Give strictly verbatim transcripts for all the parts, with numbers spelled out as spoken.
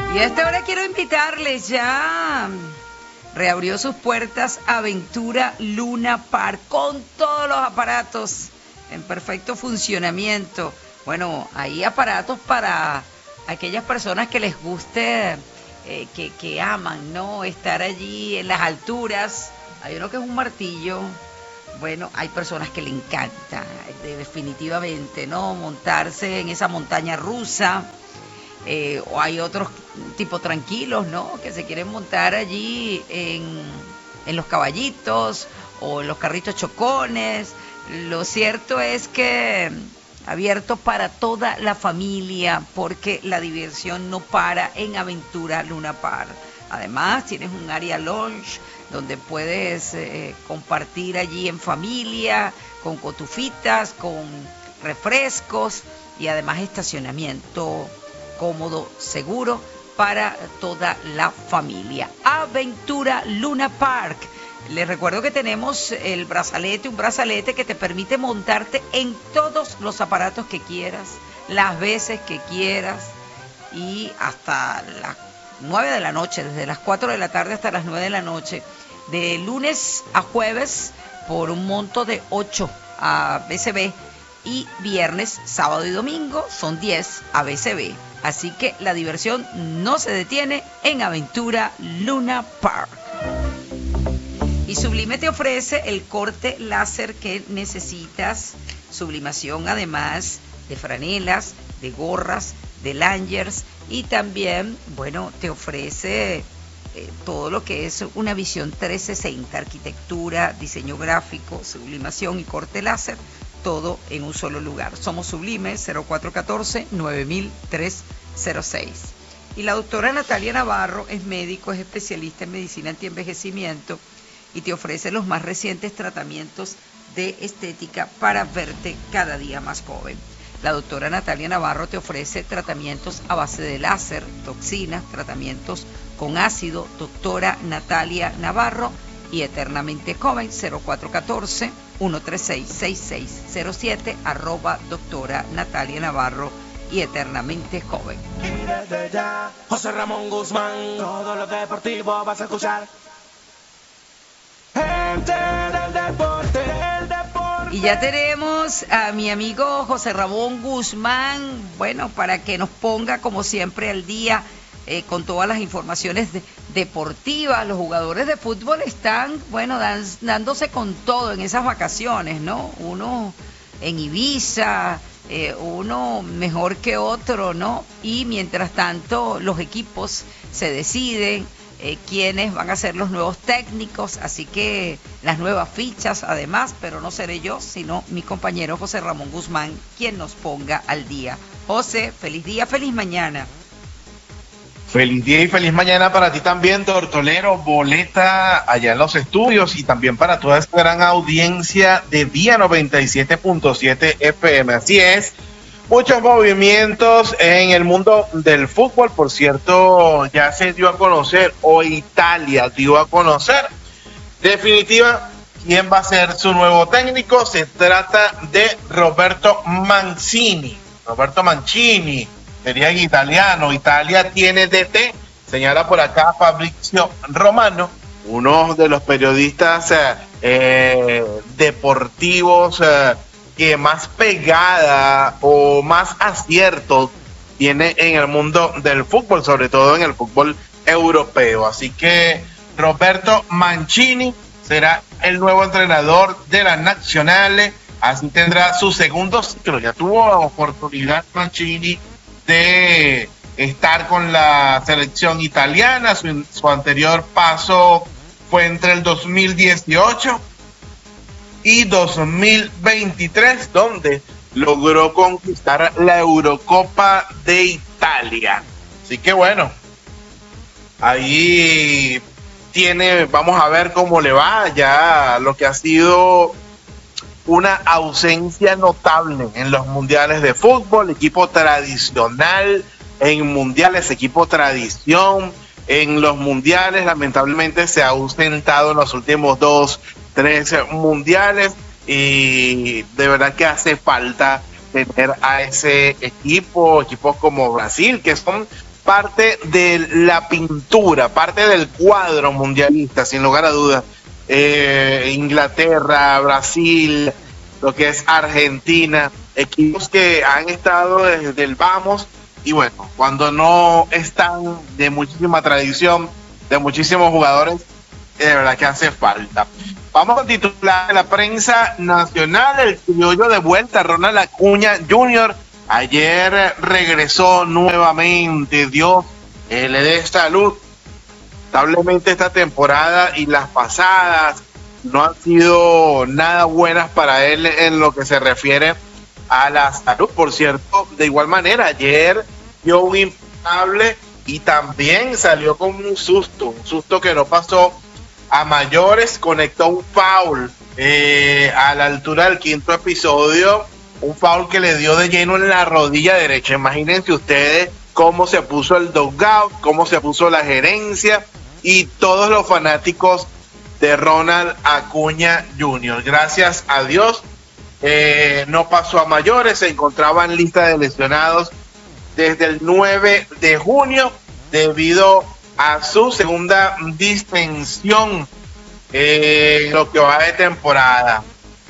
Y a esta hora quiero invitarles ya. Reabrió sus puertas Aventura Luna Park con todos los aparatos en perfecto funcionamiento. Bueno, hay aparatos para aquellas personas que les guste, eh, que, que aman, ¿no? Estar allí en las alturas. Hay uno que es un martillo. Bueno, hay personas que le encanta, definitivamente, ¿no? Montarse en esa montaña rusa. Eh, o hay otros tipo tranquilos, ¿no? Que se quieren montar allí en, en los caballitos o en los carritos chocones. Lo cierto es que abierto para toda la familia, porque la diversión no para en Aventura Luna Park. Además, tienes un área lounge donde puedes eh, compartir allí en familia, con cotufitas, con refrescos y además estacionamiento cómodo, seguro para toda la familia. Aventura Luna Park. Les recuerdo que tenemos el brazalete, un brazalete que te permite montarte en todos los aparatos que quieras, las veces que quieras y hasta las nueve de la noche, desde las cuatro de la tarde hasta las nueve de la noche, de lunes a jueves por un monto de ocho a B C B y viernes, sábado y domingo son diez a B C B. Así que la diversión no se detiene en Aventura Luna Park. Y Sublime te ofrece el corte láser que necesitas, sublimación además de franelas, de gorras, de lanyards y también, bueno, te ofrece eh, todo lo que es una visión trescientos sesenta, arquitectura, diseño gráfico, sublimación y corte láser, todo en un solo lugar. Somos Sublime, cero cuatro uno cuatro, nueve mil tres cero seis. Y la doctora Natalia Navarro es médico, es especialista en medicina antienvejecimiento y te ofrece los más recientes tratamientos de estética para verte cada día más joven. La doctora Natalia Navarro te ofrece tratamientos a base de láser, toxinas, tratamientos con ácido. Doctora Natalia Navarro y eternamente joven, cero cuatro uno cuatro, uno tres seis, seis seis cero siete, arroba doctora Natalia Navarro y eternamente joven. Y desde ya, José Ramón Guzmán, todo lo deportivo vas a escuchar. Gente del deporte, del deporte. Y ya tenemos a mi amigo José Ramón Guzmán, bueno, para que nos ponga como siempre al día eh, con todas las informaciones de, deportivas. Los jugadores de fútbol están, bueno, dan, dándose con todo en esas vacaciones, ¿no? Uno en Ibiza, eh, uno mejor que otro, ¿no? Y mientras tanto los equipos se deciden Eh, quiénes van a ser los nuevos técnicos, así que las nuevas fichas además, pero no seré yo, sino mi compañero José Ramón Guzmán, quien nos ponga al día. José, feliz día, feliz mañana. Feliz día y feliz mañana para ti también, Tortolero, Boleta, allá en los estudios y también para toda esta gran audiencia de Vía noventa y siete punto siete F M. Así es. Muchos movimientos en el mundo del fútbol, por cierto, ya se dio a conocer, o Italia dio a conocer, definitiva, quién va a ser su nuevo técnico. Se trata de Roberto Mancini. Roberto Mancini, sería en italiano. Italia tiene D T, señala por acá Fabrizio Romano, uno de los periodistas eh, eh, deportivos eh, que más pegada o más acierto tiene en el mundo del fútbol, sobre todo en el fútbol europeo. Así que Roberto Mancini será el nuevo entrenador de la Nazionale, así tendrá su segundo ciclo. Ya tuvo oportunidad Mancini de estar con la selección italiana, su, su anterior paso fue entre el dos mil dieciocho y dos mil veintitrés, donde logró conquistar la Eurocopa de Italia. Así que bueno, ahí tiene, vamos a ver cómo le va ya lo que ha sido una ausencia notable en los mundiales de fútbol, equipo tradicional en mundiales, equipo tradición en los mundiales, lamentablemente se ha ausentado en los últimos dos tres mundiales y de verdad que hace falta tener a ese equipo, equipos como Brasil, que son parte de la pintura, parte del cuadro mundialista, sin lugar a dudas. Eh, Inglaterra, Brasil, lo que es Argentina, equipos que han estado desde el vamos, y bueno, cuando no están de muchísima tradición, de muchísimos jugadores, de verdad que hace falta. Vamos a titular de la prensa nacional, el criollo de vuelta, Ronald Acuña junior Ayer regresó nuevamente, Dios eh, le dé salud. Lamentablemente esta temporada y las pasadas no han sido nada buenas para él en lo que se refiere a la salud. Por cierto, de igual manera, ayer dio un impecable y también salió con un susto, un susto que no pasó a mayores, conectó un foul eh, a la altura del quinto episodio, un foul que le dio de lleno en la rodilla derecha. Imagínense ustedes cómo se puso el dugout, cómo se puso la gerencia y todos los fanáticos de Ronald Acuña junior Gracias a Dios, eh, no pasó a mayores, se encontraba en lista de lesionados desde el nueve de junio debido a su segunda distensión eh, en lo que va de temporada.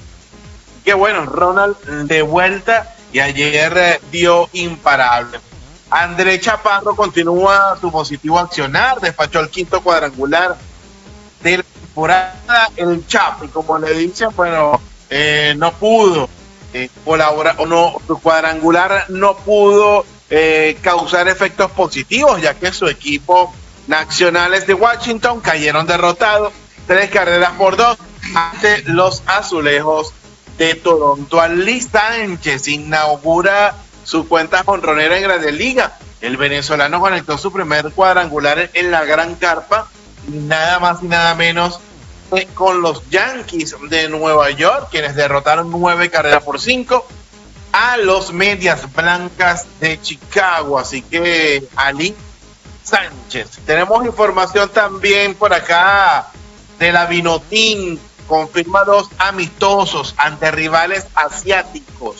Qué bueno, Ronald de vuelta y ayer eh, dio imparable. André Chaparro continúa su positivo accionar, despachó el quinto cuadrangular de la temporada. El Chapi, como le dicen, bueno, eh, no pudo eh, colaborar, o no, su cuadrangular no pudo eh, causar efectos positivos, ya que su equipo Nacionales de Washington cayeron derrotados tres carreras por dos ante los Azulejos de Toronto. Ali Sánchez inaugura su cuenta jonronera en Grandes Ligas. El venezolano conectó su primer cuadrangular en la Gran Carpa, nada más y nada menos que con los Yankees de Nueva York, quienes derrotaron nueve carreras por cinco a los Medias Blancas de Chicago. Así que Ali Sánchez. Tenemos información también por acá de la Vinotín. Confirma dos amistosos ante rivales asiáticos.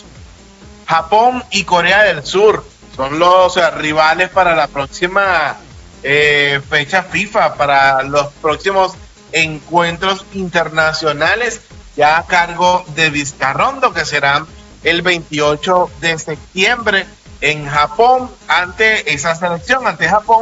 Japón y Corea del Sur son los eh, rivales para la próxima eh, fecha FIFA, para los próximos encuentros internacionales, ya a cargo de Vizcarrondo, que serán el veintiocho de septiembre en Japón, ante esa selección, ante Japón,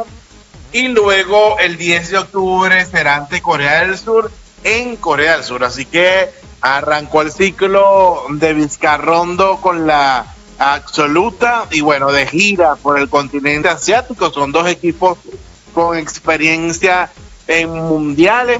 y luego el diez de octubre será ante Corea del Sur, en Corea del Sur. Así que arrancó el ciclo de Vizcarrondo con la absoluta y bueno, de gira por el continente asiático. Son dos equipos con experiencia en mundiales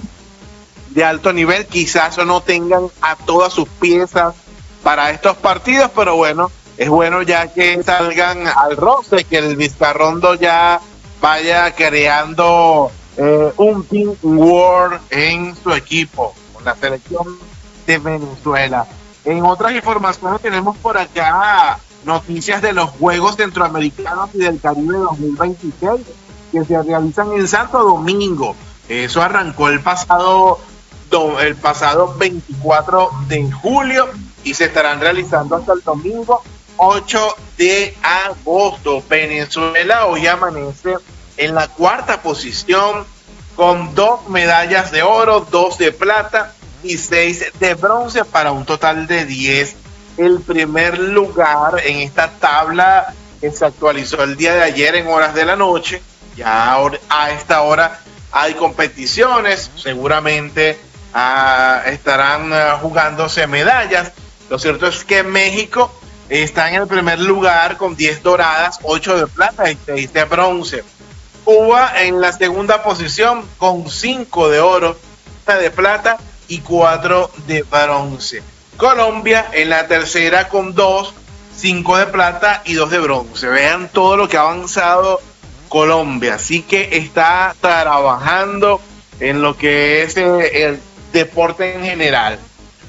de alto nivel. Quizás no tengan a todas sus piezas para estos partidos, pero bueno, es bueno ya que salgan al roce, que el Vizcarrondo ya vaya creando eh, un team world en su equipo con la selección de Venezuela. En otras informaciones tenemos por acá noticias de los Juegos Centroamericanos y del Caribe dos mil veintiséis que se realizan en Santo Domingo. Eso arrancó el pasado el pasado veinticuatro de julio y se estarán realizando hasta el domingo ocho de agosto. Venezuela hoy amanece en la cuarta posición con dos medallas de oro, dos de plata y seis de bronce, para un total de diez. El primer lugar en esta tabla que se actualizó el día de ayer en horas de la noche. Ya a esta hora hay competiciones, seguramente ah, estarán ah, jugándose medallas. Lo cierto es que México está en el primer lugar con diez doradas, ocho de plata y seis de bronce. Cuba en la segunda posición con cinco de oro, una de plata y cuatro de bronce. Colombia en la tercera con dos, cinco de plata y dos de bronce. Vean todo lo que ha avanzado Colombia. Así que está trabajando en lo que es eh, el deporte en general,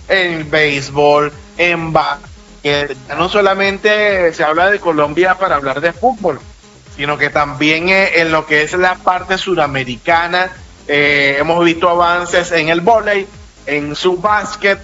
en béisbol, en básquet. No solamente se habla de Colombia para hablar de fútbol, sino que también eh, en lo que es la parte suramericana eh, hemos visto avances en el vóley, en su básquet,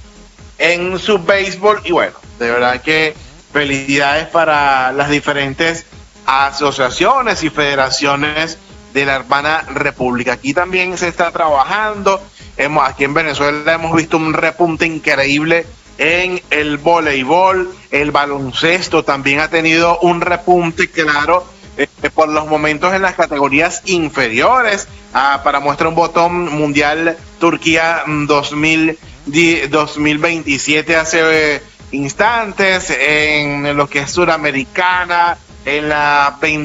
en su béisbol, y bueno, de verdad que felicidades para las diferentes asociaciones y federaciones de la hermana república. Aquí también se está trabajando. Hemos, aquí en Venezuela hemos visto un repunte increíble en el voleibol, el baloncesto también ha tenido un repunte claro eh, por los momentos en las categorías inferiores. Ah, para muestra un botón mundial Turquía dos mil veintisiete hace eh, instantes, en lo que es Suramericana, en la